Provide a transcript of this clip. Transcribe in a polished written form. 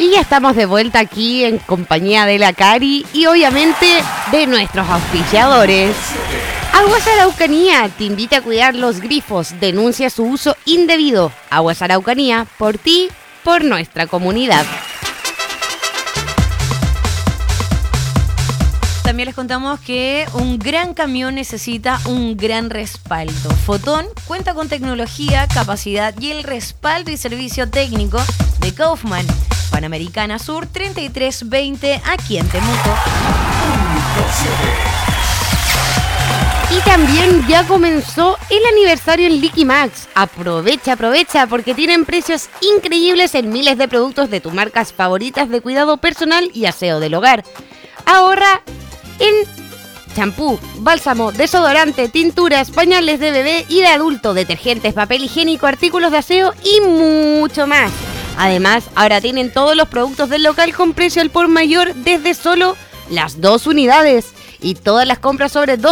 Y ya estamos de vuelta aquí en compañía de la Cari y obviamente de nuestros auspiciadores. Aguas Araucanía te invita a cuidar los grifos, denuncia su uso indebido. Aguas Araucanía, por ti, por nuestra comunidad. También les contamos que un gran camión necesita un gran respaldo. Fotón cuenta con tecnología, capacidad y el respaldo y servicio técnico de Kaufman. Panamericana Sur 3320 aquí en Temuco. Y también ya comenzó el aniversario en Liqui Max. Aprovecha porque tienen precios increíbles en miles de productos de tus marcas favoritas de cuidado personal y aseo del hogar. Ahorra en champú, bálsamo, desodorante, tinturas, pañales de bebé y de adulto, detergentes, papel higiénico, artículos de aseo y mucho más. Además, ahora tienen todos los productos del local con precio al por mayor desde solo las 2 unidades. Y todas las compras sobre 2